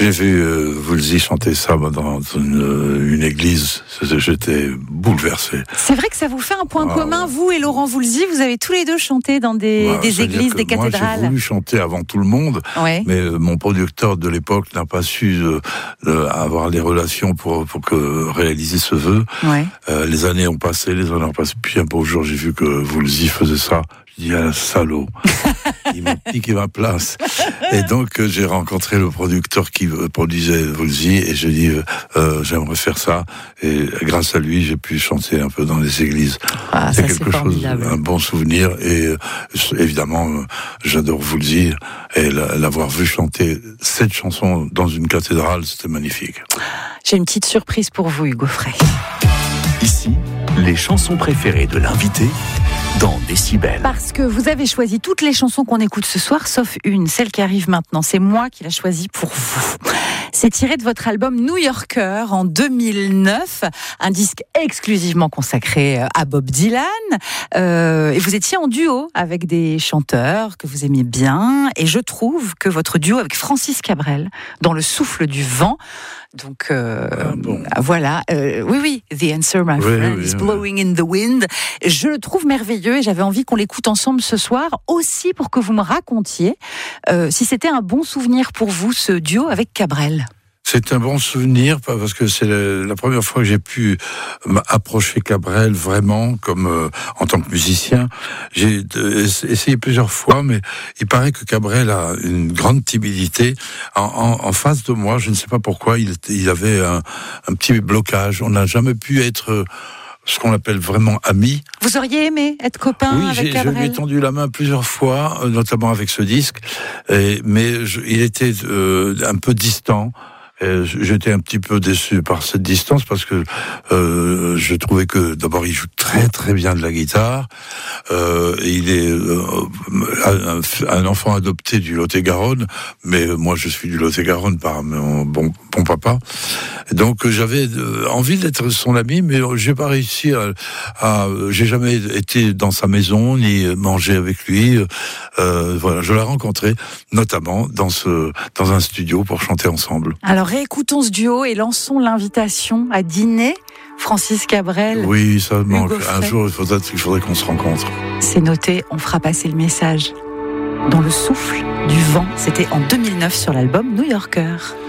J'ai vu Woolsey chanter ça dans une église. J'étais bouleversé. C'est vrai que ça vous fait un point commun, vous et Laurent Woolsey. Vous avez tous les deux chanté dans des églises, des cathédrales. Moi, j'ai voulu chanter avant tout le monde, mais mon producteur de l'époque n'a pas su avoir les relations pour réaliser ce vœu. Les années ont passé, puis un beau jour, j'ai vu que Woolsey faisait ça. Je dis, ah, salaud, il m'a piqué ma place. Et donc, j'ai rencontré le producteur qui produisait Woolsey, et j'ai dit, j'aimerais faire ça. Et grâce à lui, j'ai pu chanter un peu dans les églises. C'est quelque chose, un bon souvenir. Et évidemment, j'adore Woolsey. Et l'avoir vu chanter cette chanson dans une cathédrale, c'était magnifique. J'ai une petite surprise pour vous, Hugo Frey. Ici, les chansons préférées de l'invité dans Décibel. Parce que vous avez choisi toutes les chansons qu'on écoute ce soir, sauf une, celle qui arrive maintenant. C'est moi qui l'ai choisie pour vous. C'est tiré de votre album New Yorker en 2009, un disque exclusivement consacré à Bob Dylan. Et vous étiez en duo avec des chanteurs que vous aimiez bien. Et je trouve que votre duo avec Francis Cabrel, dans Le souffle du vent, donc voilà, oui, The Answer, my friend, is blowing in the wind. Je le trouve merveilleux et j'avais envie qu'on l'écoute ensemble ce soir, aussi pour que vous me racontiez si c'était un bon souvenir pour vous, ce duo avec Cabrel. C'est un bon souvenir parce que c'est la première fois que j'ai pu approcher Cabrel vraiment comme en tant que musicien. J'ai essayé plusieurs fois, mais il paraît que Cabrel a une grande timidité. En face de moi, je ne sais pas pourquoi, il avait un petit blocage. On n'a jamais pu être ce qu'on appelle vraiment amis. Vous auriez aimé être copain avec Cabrel ? Oui, je lui ai tendu la main plusieurs fois, notamment avec ce disque, mais il était un peu distant. J'étais un petit peu déçu par cette distance parce que je trouvais que d'abord il joue très très bien de la guitare. Il est un enfant adopté du Lot-et-Garonne, mais moi je suis du Lot-et-Garonne par mon bon papa. Donc j'avais envie d'être son ami, mais j'ai pas réussi j'ai jamais été dans sa maison ni mangé avec lui. Voilà, je l'ai rencontré notamment dans un studio pour chanter ensemble. Alors réécoutons ce duo et lançons l'invitation à dîner. Francis Cabrel. Oui, ça me manque. Un jour, il faudrait qu'on se rencontre. C'est noté, on fera passer le message. Dans le souffle du vent, c'était en 2009 sur l'album New Yorker.